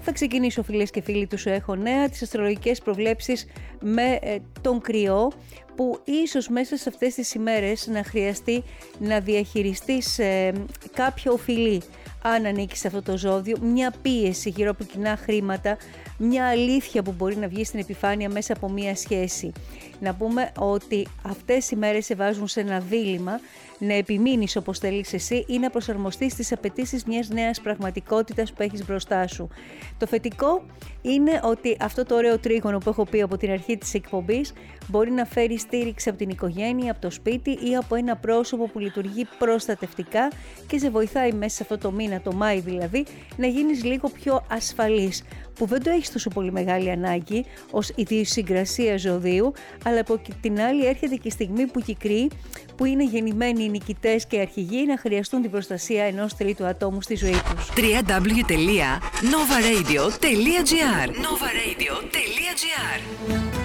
Θα ξεκινήσω, φίλες και φίλοι του Σου Έχω Νέα, τις αστρολογικές προβλέψεις με τον Κριό, που ίσως μέσα σε αυτές τις ημέρες να χρειαστεί να διαχειριστείς κάποια οφειλή, αν ανήκει σε αυτό το ζώδιο, μια πίεση γύρω από κοινά χρήματα, μια αλήθεια που μπορεί να βγει στην επιφάνεια μέσα από μια σχέση. Να πούμε ότι αυτές οι μέρες σε βάζουν σε ένα δίλημμα, να επιμείνεις όπως θέλεις εσύ ή να προσαρμοστείς στις απαιτήσεις μιας νέας πραγματικότητας που έχεις μπροστά σου. Το θετικό είναι ότι αυτό το ωραίο τρίγωνο που έχω πει από την αρχή της εκπομπής μπορεί να φέρει στήριξη από την οικογένεια, από το σπίτι ή από ένα πρόσωπο που λειτουργεί προστατευτικά και σε βοηθάει μέσα σε αυτό το μήνα, το Μάη δηλαδή, να γίνεις λίγο πιο ασφαλής, που δεν το έχεις τόσο πολύ μεγάλη ανάγκη ως ιδιοσυγκρασία ζωδίου, αλλά από την άλλη έρχεται και η στιγμή που κυκροί, που είναι γεννημένοι οι νικητές και οι αρχηγοί, να χρειαστούν την προστασία ενός τρίτου ατόμου στη ζωή τους. www.novaradio.gr